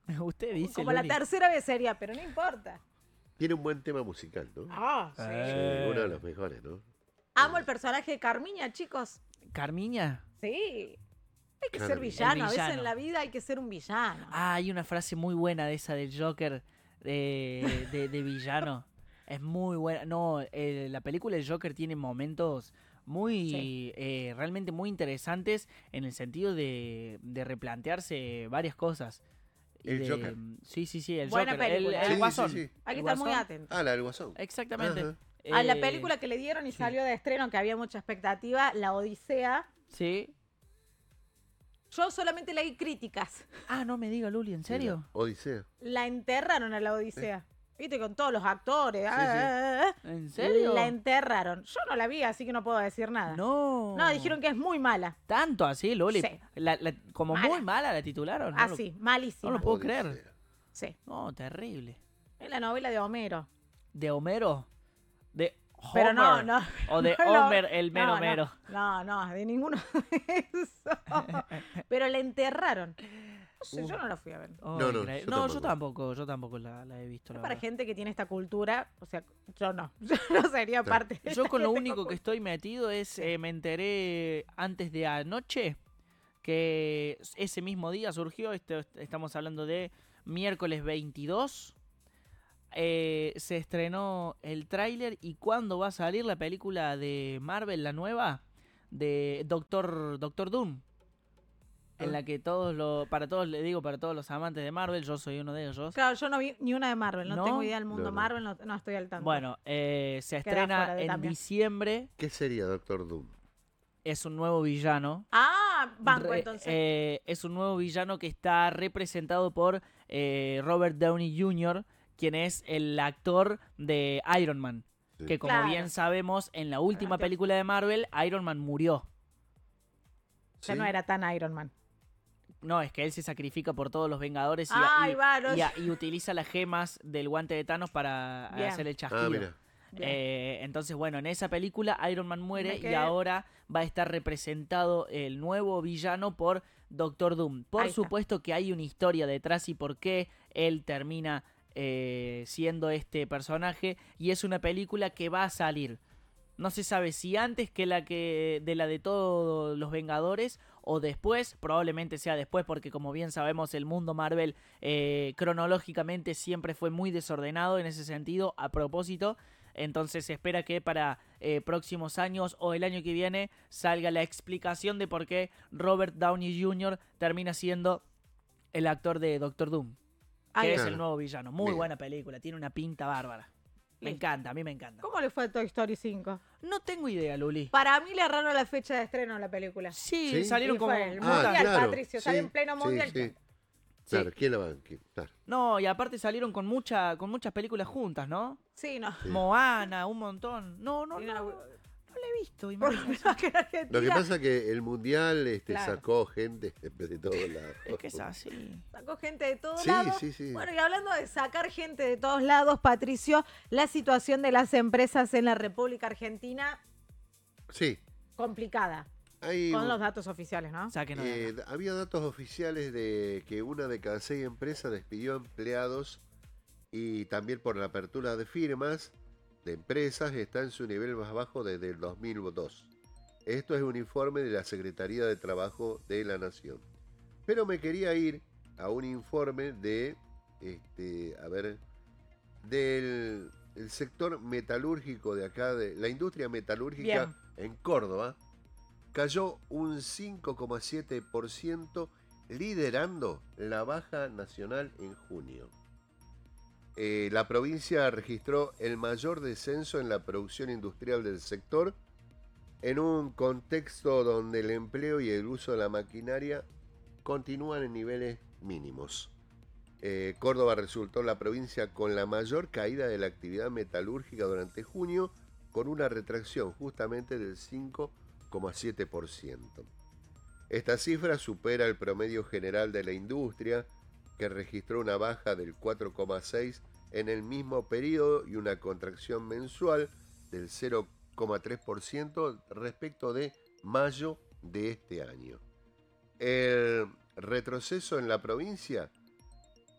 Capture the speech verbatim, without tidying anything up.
Usted dice, Como la Luli. tercera vez sería, pero no importa. Tiene un buen tema musical, ¿no? Ah, sí. Sí, Eh. uno de los mejores, ¿no? Amo el personaje de Carmiña, chicos. ¿Carmiña? Sí. Hay que ser Carmiña. villano. El A veces villano. en la vida hay que ser un villano. Ah, hay una frase muy buena de esa del Joker de, de, de villano. Es muy buena. No, eh, la película del Joker tiene momentos muy, Sí. eh, realmente muy interesantes en el sentido de, de replantearse varias cosas. Y El de- Joker. Sí, sí, sí, el Buena Joker. El, película, el ¿eh? Sí, Guasón. sí, sí. Hay que El estar muy Guasón. atentos. Ah, la del Guasón. Exactamente. Ajá. A la Eh, película que le dieron y sí. salió de estreno, que había mucha expectativa, La Odisea. Sí. Yo solamente leí críticas. Ah, no me diga, Luli, ¿en serio? Odisea. La enterraron a La Odisea. Viste, con todos los actores. ah, sí. ah, ah. ¿En serio? La enterraron. Yo no la vi, así que no puedo decir nada. No. No, dijeron que es muy mala. ¿Tanto así, Luli? Sí. La- la- como Mala. muy mala la titularon. ¿no? Así, malísima. No lo puedo Odisea. creer. Sí. No, terrible. Es la novela de Homero. ¿De Homero? ¿De Homer? Pero no, no. ¿O de no lo- Homer, el mero no, no, mero? No, no, de ninguno de esos. Pero la enterraron. No sé, yo no la fui a ver. Oh, No, no, increíble. yo no, yo tampoco. tampoco, yo tampoco la, la he visto. Es La para verdad. gente que tiene esta cultura, o sea, yo no. Yo no sería Claro. parte de Yo esta con lo gente único que cultura. estoy metido es, eh, me enteré antes de anoche que ese mismo día surgió, este, estamos hablando de miércoles veintidós, eh, se estrenó el tráiler y cuándo va a salir la película de Marvel, la nueva, de Doctor, Doctor Doom. En la que todos los, para todos, le digo, para todos los amantes de Marvel, yo soy uno de ellos. Claro, yo no vi ni una de Marvel, no, ¿No? tengo idea del mundo No, no. Marvel, no, no estoy al tanto. Bueno, eh, se Queda fuera estrena de en también. diciembre, ¿Qué sería Doctor Doom? es un nuevo villano. Ah, banco Re- entonces. eh, es un nuevo villano que está representado por eh, Robert Downey junior, quien es el actor de Iron Man. Sí. Que como Claro. bien sabemos, en la última Gracias. película de Marvel, Iron Man murió. Ya ¿Sí? no era tan Iron Man. No, es que él se sacrifica por todos los Vengadores y, Ay, y- va, no y- sé. y utiliza las gemas del guante de Thanos para Bien. hacer el chasquido. Ah, mira. Bien. Eh, entonces, bueno, en esa película Iron Man muere Me y quedé- ahora va a estar representado el nuevo villano por Doctor Doom. Por Ahí está. supuesto que hay una historia detrás y por qué él termina eh, siendo este personaje, y es una película que va a salir. No se sabe si antes que la que de la de todos los Vengadores o después, probablemente sea después porque como bien sabemos el mundo Marvel eh, cronológicamente siempre fue muy desordenado en ese sentido a propósito. Entonces se espera que para eh, próximos años o el año que viene salga la explicación de por qué Robert Downey junior termina siendo el actor de Doctor Doom, que Ahí es está. Claro. el nuevo villano. Muy Bien. buena película, tiene una pinta bárbara. Me Listo. encanta, a mí me encanta. ¿Cómo le fue a Toy Story cinco? No tengo idea, Luli. Para mí le erraron la fecha de estreno de la película. Sí, ¿Sí? salieron Y como... fue el Ah, mundial, claro. Patricio, sale Sí, en pleno sí, mundial. sí. Sí. Claro, ¿quién la va? ¿Quién? Claro. No, y aparte salieron con mucha, con muchas películas juntas, ¿no? Sí, no. Sí. Moana, un montón. No, no, Sí, no. no. No, no la he visto. Por imagínate. lo menos que en Argentina Lo que pasa es que el mundial este, Claro. sacó gente de todos lados. Es que es así. sacó gente de todos Sí, lados. sí, sí. Bueno, y hablando de sacar gente de todos lados, Patricio, la situación de las empresas en la República Argentina, Sí. complicada. Hay, Con los datos oficiales, ¿no? Sáquenos de eh, acá. había datos oficiales de que una de cada seis empresas despidió empleados y también por la apertura de firmas de empresas está en su nivel más bajo desde el dos mil dos. Esto es un informe de la Secretaría de Trabajo de la Nación. Pero me quería ir a un informe de, este, a ver, del el sector metalúrgico de acá, de la industria metalúrgica Bien. en Córdoba. Cayó un cinco coma siete por ciento, liderando la baja nacional en junio. Eh, la provincia registró el mayor descenso en la producción industrial del sector, en un contexto donde el empleo y el uso de la maquinaria continúan en niveles mínimos. Eh, Córdoba resultó la provincia con la mayor caída de la actividad metalúrgica durante junio, con una retracción justamente del cinco coma siete por ciento. Esta cifra supera el promedio general de la industria, que registró una baja del cuatro coma seis por ciento en el mismo periodo y una contracción mensual del cero coma tres por ciento respecto de mayo de este año. El retroceso en la provincia